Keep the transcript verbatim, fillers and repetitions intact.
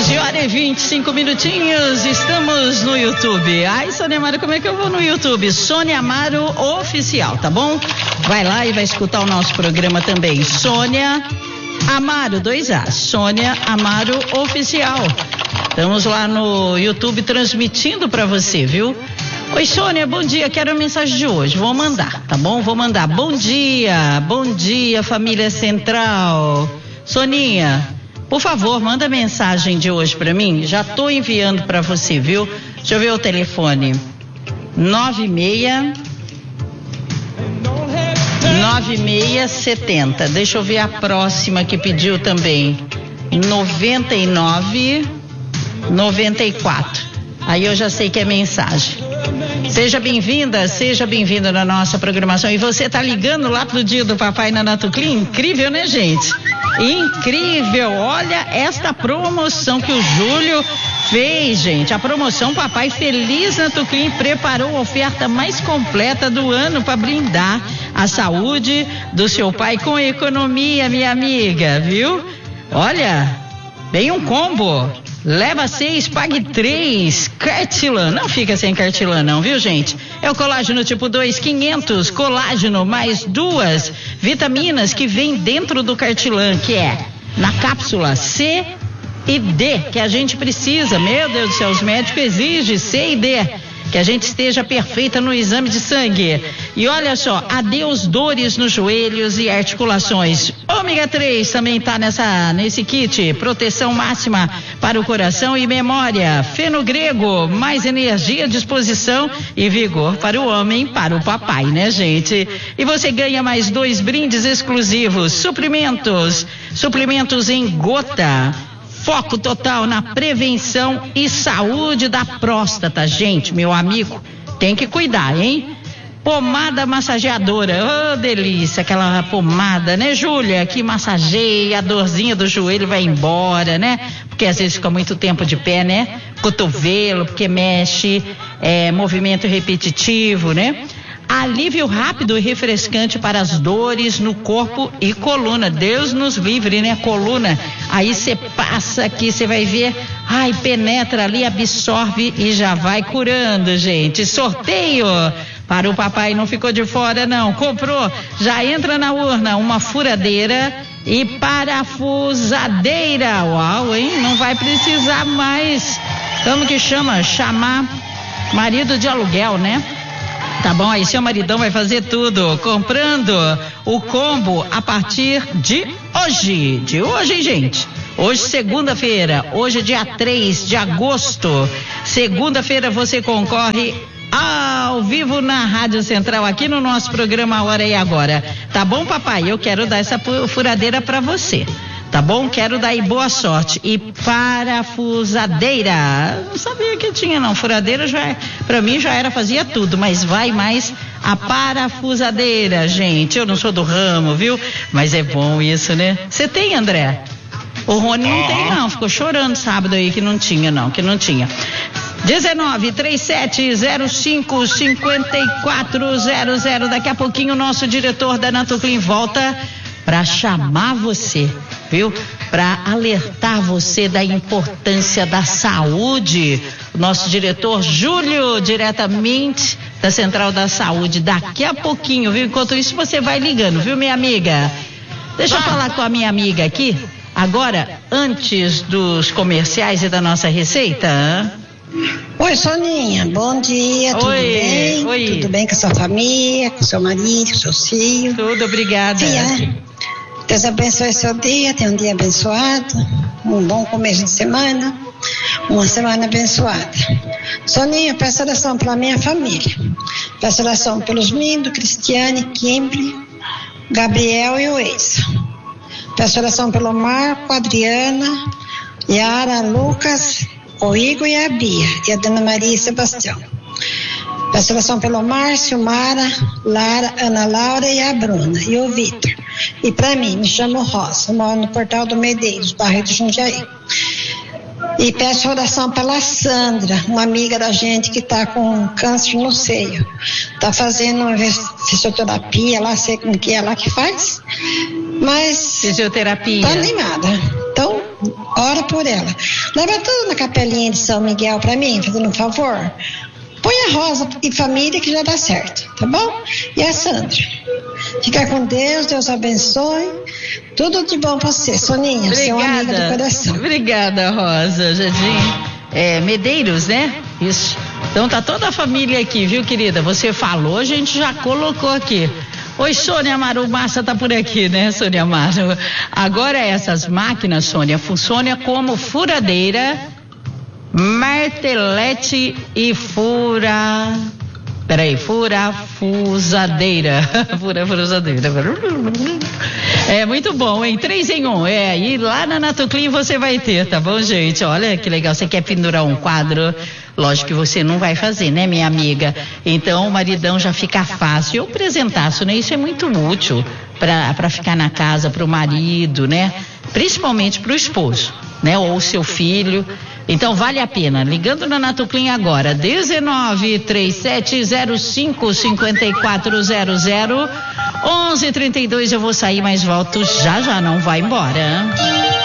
doze horas e vinte e cinco minutinhos, estamos no YouTube. Ai, Sônia Amaro, como é que eu vou no YouTube? Sônia Amaro Oficial, tá bom? Vai lá e vai escutar o nosso programa também. Sônia Amaro, dois A. Sônia Amaro Oficial. Estamos lá no YouTube transmitindo pra você, viu? Oi, Sônia, bom dia, quero a mensagem de hoje, vou mandar, tá bom? Vou mandar. Bom dia, bom dia, família Central. Soninha, por favor, manda a mensagem de hoje pra mim, já tô enviando pra você, viu? Deixa eu ver o telefone. nove seis nove seis setenta. Deixa eu ver a próxima que pediu também. noventa e nove noventa e quatro. Aí eu já sei que é mensagem. Seja bem-vinda, seja bem-vindo na nossa programação. E você tá ligando lá pro dia do papai na Natuclean? Incrível, né, gente? Incrível! Olha esta promoção que o Júlio fez, gente. A promoção Papai Feliz Natuclean preparou a oferta mais completa do ano para brindar a saúde do seu pai com economia, minha amiga, viu? Olha, vem um combo. Leva seis, pague três. Cartilan, não fica sem Cartilan não, viu, gente? É o colágeno tipo dois, quinhentos, colágeno mais duas vitaminas que vem dentro do Cartilan, que é na cápsula C e D, que a gente precisa. Meu Deus do céu, os médicos exigem C e D, que a gente esteja perfeita no exame de sangue. E olha só, adeus dores nos joelhos e articulações. Ômega três também tá nessa, nesse kit. Proteção máxima para o coração e memória. Fenogrego, mais energia, disposição e vigor para o homem, para o papai, né, gente? E você ganha mais dois brindes exclusivos. Suprimentos, suplementos em gota. Foco total na prevenção e saúde da próstata, gente, meu amigo, tem que cuidar, hein? Pomada massageadora, oh, delícia, aquela pomada, né, Júlia, que massageia, a dorzinha do joelho vai embora, né? Porque às vezes fica muito tempo de pé, né? Cotovelo, porque mexe, é, movimento repetitivo, né? Alívio rápido e refrescante para as dores no corpo e coluna. Deus nos livre, né? Coluna. Aí você passa aqui, você vai ver, ai, penetra ali, absorve e já vai curando, gente. Sorteio para o papai, não ficou de fora, não. Comprou, já entra na urna uma furadeira e parafusadeira. Uau, hein? Não vai precisar mais, como que chama? Chamar marido de aluguel, né? Tá bom, aí seu maridão vai fazer tudo, comprando o combo a partir de hoje, de hoje, hein, gente? Hoje, segunda-feira, hoje é dia três de agosto, segunda-feira você concorre ao vivo na Rádio Central, aqui no nosso programa Hora e Agora. Tá bom, papai? Eu quero dar essa furadeira pra você. Tá bom? Quero dar aí boa sorte. E parafusadeira. Não sabia que tinha, não. Furadeira já, pra mim já era, fazia tudo, mas vai mais a parafusadeira, gente. Eu não sou do ramo, viu? Mas é bom isso, né? Você tem, André? O Rony não tem, não. Ficou chorando sábado aí que não tinha, não. Que não tinha. dezenove, trinta e sete, zero cinco, cinquenta e quatro zero zero. Daqui a pouquinho o nosso diretor da Natuclean volta para chamar você, viu? Para alertar você da importância da saúde. O nosso diretor Júlio, diretamente da Central da Saúde, daqui a pouquinho, viu? Enquanto isso você vai ligando, viu, minha amiga? Deixa eu falar com a minha amiga aqui, agora, antes dos comerciais e da nossa receita. Oi, Soninha, bom dia, tudo oi, bem? Oi. Tudo bem com a sua família, com seu marido, com seus filhos? Tudo, obrigada. Filha, Deus abençoe seu dia, tenha um dia abençoado, um bom começo de semana, uma semana abençoada. Soninha, peço oração pela minha família, peço oração pelos Mindo, Cristiane, Kimberly, Gabriel e o ex. Peço oração pelo Marco, Adriana, Yara, Lucas, o Igor e a Bia, e a Dona Maria e Sebastião. Peço oração pelo Márcio, Mara, Lara, Ana Laura e a Bruna, e o Vitor. E para mim, me chamo Rosa, moro no Portal do Medeiros, bairro de Jundiaí. E peço oração pela Sandra, uma amiga da gente que está com câncer no seio. Está fazendo uma fisioterapia lá, sei como que é lá que faz. Mas fisioterapia. Tá animada. Então, ora por ela. Leva tudo na capelinha de São Miguel para mim, fazendo um favor. Põe a Rosa e família que já dá certo, tá bom? E a Sandra. Fica com Deus, Deus abençoe. Tudo de bom pra você, Soninha. Você é uma amiga do coração. Obrigada, Rosa. Jardim é, Medeiros, né? Isso. Então tá toda a família aqui, viu, querida? Você falou, a gente já colocou aqui. Oi, Sônia Amaru, Massa tá por aqui, né, Sônia Amaru? Agora essas máquinas, Sônia, funcionam como furadeira, martelete e fura... Peraí, furafusadeira. Furafusadeira. É muito bom, hein? Três em um. É, e lá na Natoclin você vai ter, tá bom, gente? Olha que legal. Você quer pendurar um quadro? Lógico que você não vai fazer, né, minha amiga? Então o maridão já fica fácil. Eu presentaço, né? Isso é muito útil para para ficar na casa, para o marido, né? Principalmente para o esposo, né? Ou o seu filho. Então vale a pena, ligando na Natoclin agora, dezenove, trinta e sete, zero cinco, cinquenta e quatro zero zero, onze, trinta e dois, eu vou sair, mas volto já já, não vai embora.